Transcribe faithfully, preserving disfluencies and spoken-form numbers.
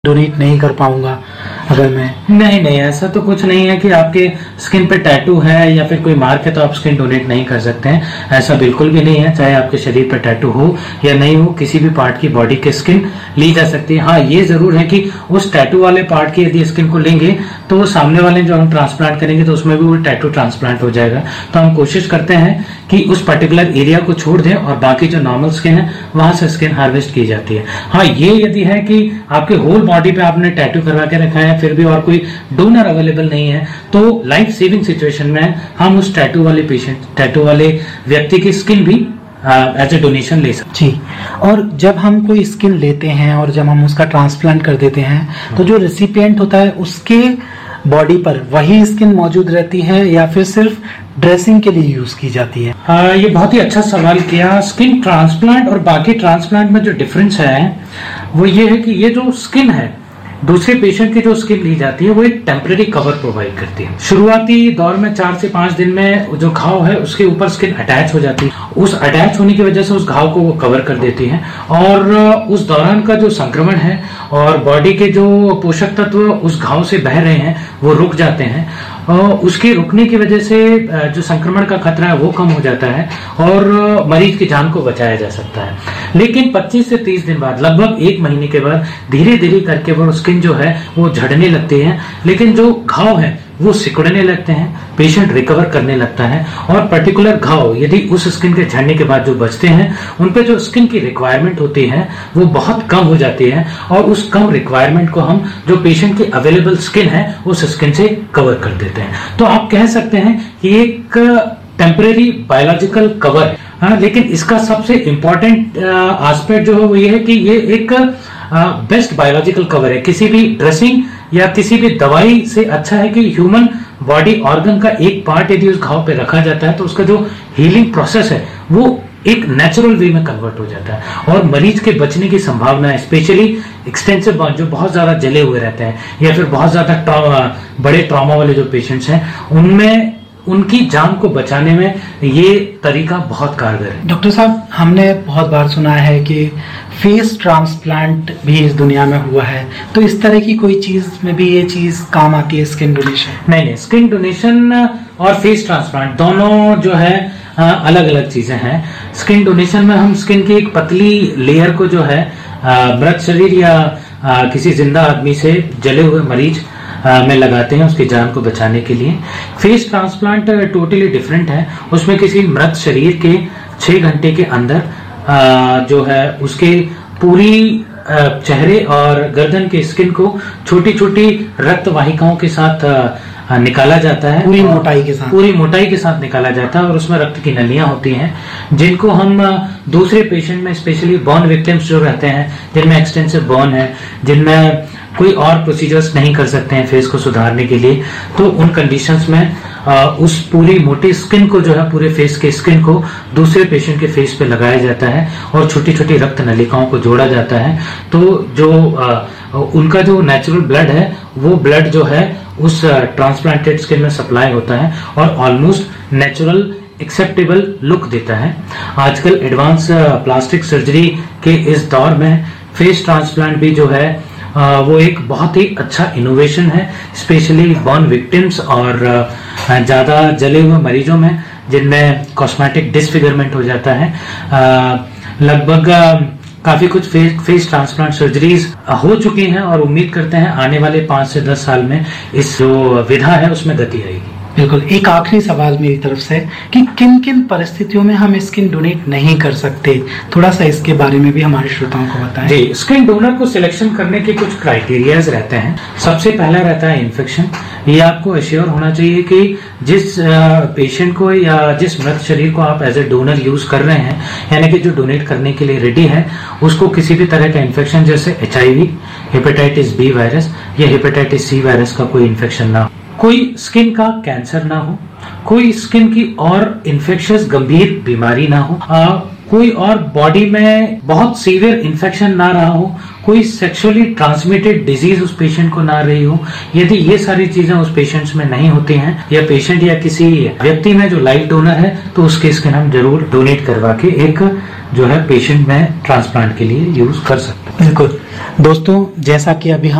Donate नहीं कर पाऊंगा अगर मैं। नहीं नहीं, ऐसा तो कुछ नहीं है कि आपके स्किन पे टैटू है या फिर कोई मार्क है तो आप स्किन डोनेट नहीं कर सकते हैं। ऐसा बिल्कुल भी नहीं है। चाहे आपके शरीर पे टैटू हो या नहीं हो, किसी भी पार्ट की बॉडी की स्किन ली जा सकती है। हाँ, ये जरूर है कि उस टैटू वाले पार्ट की यदि स्किन को लेंगे तो वो सामने वाले जो हम ट्रांसप्लांट करेंगे तो उसमें भी वो टैटू ट्रांसप्लांट हो जाएगा। तो हम कोशिश करते हैं कि उस पर्टिकुलर एरिया को छोड़ दें और बाकी जो नॉर्मल स्किन है वहां से स्किन हार्वेस्ट की जाती है। हाँ, ये यदि है कि आपके होल बॉडी पे आपने टैटू करवा के रखा है फिर भी और कोई डोनर अवेलेबल नहीं है तो लाइफ सेविंग सिचुएशन में हम उस टैटू वाले पेशेंट टैटू वाले व्यक्ति की स्किन भी एज ए डोनेशन ले सकते जी। और जब हम कोई स्किन लेते हैं और जब हम उसका ट्रांसप्लांट कर देते हैं तो जो रेसिपिएंट होता है उसके बॉडी पर वही स्किन मौजूद रहती है या फिर सिर्फ ड्रेसिंग के लिए यूज की जाती है? आ, ये बहुत ही अच्छा सवाल किया। स्किन ट्रांसप्लांट और बाकी ट्रांसप्लांट में जो डिफरेंस है वो ये है कि ये जो स्किन है दूसरे पेशेंट की जो स्किन ली जाती है वो एक टेम्परेरी कवर प्रोवाइड करती है। शुरुआती दौर में चार से पांच दिन में जो घाव है उसके ऊपर स्किन अटैच हो जाती है। उस अटैच होने की वजह से उस घाव को वो कवर कर देती है और उस दौरान का जो संक्रमण है और बॉडी के जो पोषक तत्व उस घाव से बह रहे हैं वो रुक जाते हैं। उसके रुकने की वजह से जो संक्रमण का खतरा है वो कम हो जाता है और मरीज की जान को बचाया जा सकता है। लेकिन पच्चीस से तीस दिन बाद, लगभग एक महीने के बाद धीरे धीरे करके वो स्किन जो है वो झड़ने लगती है, लेकिन जो घाव है वो सिकुड़ने लगते हैं, पेशेंट रिकवर करने लगता है। और पर्टिकुलर घाव यदि उस स्किन के झड़ने के बाद जो बचते हैं उन पे जो स्किन की रिक्वायरमेंट होती है वो बहुत कम हो जाती है और उस कम रिक्वायरमेंट को हम जो पेशेंट की अवेलेबल स्किन है उस स्किन से कवर कर देते हैं। तो आप कह सकते हैं कि एक टेम्परेरी बायोलॉजिकल कवर है। हाँ, लेकिन इसका सबसे इंपॉर्टेंट एस्पेक्ट जो है वो ये है कि ये एक बेस्ट बायोलॉजिकल कवर है। किसी भी ड्रेसिंग या किसी भी दवाई से अच्छा है कि ह्यूमन बॉडी ऑर्गन का एक पार्ट यदि उस घाव पे रखा जाता है तो उसका जो हीलिंग प्रोसेस है वो एक नेचुरल वे में कन्वर्ट हो जाता है और मरीज के बचने की संभावना है। स्पेशली एक्सटेंसिव बर्न जो बहुत ज्यादा जले हुए रहते हैं या फिर बहुत ज्यादा बड़े ट्रॉमा वाले जो पेशेंट्स हैं उनमें उनकी जान को बचाने में ये तरीका बहुत कारगर है। डॉक्टर साहब, हमने बहुत बार सुना है कि फेस ट्रांसप्लांट भी इस दुनिया में हुआ है, तो इस तरह की कोई चीज में भी ये चीज काम आती है, स्किन डोनेशन? नहीं नहीं, स्किन डोनेशन और फेस ट्रांसप्लांट दोनों जो है अलग अलग चीजें हैं। स्किन डोनेशन में हम स्किन की एक पतली लेयर को जो है मृत शरीर या आ, किसी जिंदा आदमी से जले हुए मरीज में लगाते हैं उसकी जान को बचाने के लिए। फेस ट्रांसप्लांट टोटली डिफरेंट है। उसमें किसी मृत शरीर के छह घंटे के अंदर आ, जो है उसके पूरी चेहरे और गर्दन के स्किन को छोटी छोटी रक्त वाहिकाओं के साथ आ, निकाला जाता है। पूरी मोटाई के साथ पूरी मोटाई के साथ निकाला जाता है और उसमें रक्त की नलियां होती हैं जिनको हम दूसरे पेशेंट में, स्पेशली बर्न विक्टिम्स जो रहते हैं जिनमें एक्सटेंसिव बर्न है, जिनमें कोई और प्रोसीजर्स नहीं कर सकते हैं फेस को सुधारने के लिए, तो उन कंडीशंस में आ, उस पूरी मोटी स्किन को जो है पूरे फेस के स्किन को दूसरे पेशेंट के फेस पे लगाया जाता है और छोटी छोटी रक्त नलिकाओं को जोड़ा जाता है। तो जो आ, उनका जो नेचुरल ब्लड है वो ब्लड जो है उस ट्रांसप्लांटेड स्किन में सप्लाई होता है और ऑलमोस्ट नेचुरल एक्सेप्टेबल लुक देता है। आजकल एडवांस प्लास्टिक सर्जरी के इस दौर में फेस ट्रांसप्लांट भी जो है आ, वो एक बहुत ही अच्छा इनोवेशन है, स्पेशली बर्न विक्टिम्स और ज्यादा जले हुए मरीजों में जिनमें कॉस्मेटिक डिसफिगरमेंट हो जाता है। लगभग काफी कुछ फेस फेस ट्रांसप्लांट सर्जरीज हो चुकी हैं और उम्मीद करते हैं आने वाले पांच से दस साल में इस जो विधा है उसमें गति आएगी। बिल्कुल। एक आखिरी सवाल मेरी तरफ से कि किन किन परिस्थितियों में हम स्किन डोनेट नहीं कर सकते, थोड़ा सा इसके बारे में भी हमारे श्रोताओं को बताएं। जी, स्किन डोनर को सिलेक्शन करने के कुछ क्राइटेरियाज रहते हैं। सबसे पहला रहता है इन्फेक्शन। ये आपको एश्योर होना चाहिए कि जिस पेशेंट को या जिस मृत शरीर को आप एज ए डोनर यूज कर रहे हैं, यानी कि जो डोनेट करने के लिए रेडी है, उसको किसी भी तरह का इन्फेक्शन जैसे H I we, hepatitis B virus या हेपेटाइटिस सी वायरस का कोई इन्फेक्शन ना हो, कोई स्किन का कैंसर ना हो, कोई स्किन की और इन्फेक्शियस गंभीर बीमारी ना हो, आ, कोई और बॉडी में बहुत सीवियर इन्फेक्शन ना रहा हो, कोई सेक्सुअली ट्रांसमिटेड डिजीज उस पेशेंट को ना रही हो। यदि ये सारी चीजें उस पेशेंट्स में नहीं होती हैं या पेशेंट या किसी व्यक्ति में जो लाइव डोनर है तो उसकी स्किन हम जरूर डोनेट करवा के एक जो है पेशेंट में ट्रांसप्लांट के लिए यूज कर सकते हैं। बिल्कुल। दोस्तों, जैसा कि अभी